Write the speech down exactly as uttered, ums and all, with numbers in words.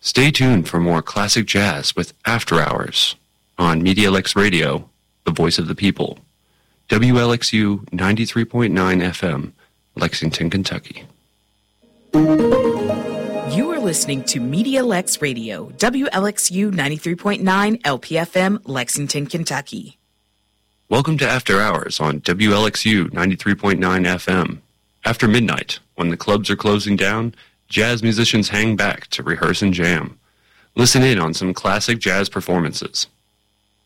Stay tuned for more classic jazz with After Hours on Media L X Radio, the voice of the people. W L X U ninety-three point nine F M, Lexington, Kentucky. You are listening to Media L X Radio, W L X U ninety-three point nine L P F M, Lexington, Kentucky. Welcome to After Hours on W L X U ninety-three point nine F M. After midnight, when the clubs are closing down, jazz musicians hang back to rehearse and jam. Listen in on some classic jazz performances.